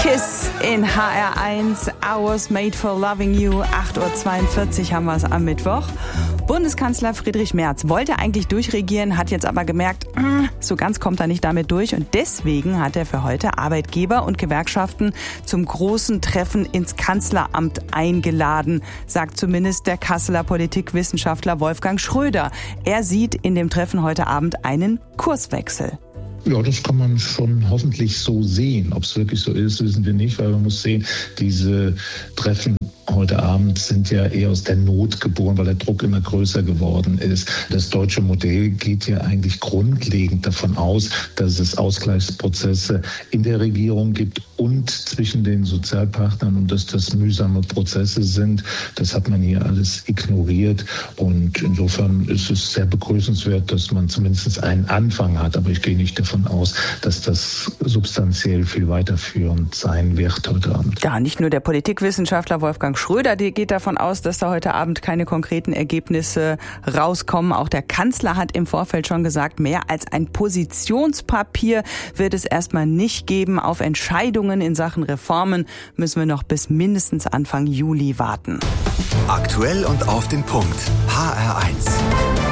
KISS in HR1, Hours Made for Loving You, 8.42 Uhr haben wir es am Mittwoch. Bundeskanzler Friedrich Merz wollte eigentlich durchregieren, hat jetzt aber gemerkt, so ganz kommt er nicht damit durch. Und deswegen hat er für heute Arbeitgeber und Gewerkschaften zum großen Treffen ins Kanzleramt eingeladen, sagt zumindest der Kasseler Politikwissenschaftler Wolfgang Schröder. Er sieht in dem Treffen heute Abend einen Kurswechsel. Ja, das kann man schon hoffentlich so sehen. Ob es wirklich so ist, wissen wir nicht, weil man muss sehen, diese Treffen heute Abend sind ja eher aus der Not geboren, weil der Druck immer größer geworden ist. Das deutsche Modell geht ja eigentlich grundlegend davon aus, dass es Ausgleichsprozesse in der Regierung gibt und zwischen den Sozialpartnern und dass das mühsame Prozesse sind. Das hat man hier alles ignoriert und insofern ist es sehr begrüßenswert, dass man zumindest einen Anfang hat. Aber ich gehe nicht davon aus, dass das substanziell viel weiterführend sein wird heute Abend. Ja, nicht nur der Politikwissenschaftler Wolfgang Schröder, der geht davon aus, dass da heute Abend keine konkreten Ergebnisse rauskommen. Auch der Kanzler hat im Vorfeld schon gesagt, mehr als ein Positionspapier wird es erstmal nicht geben. Auf Entscheidungen in Sachen Reformen müssen wir noch bis mindestens Anfang Juli warten. Aktuell und auf den Punkt. HR1.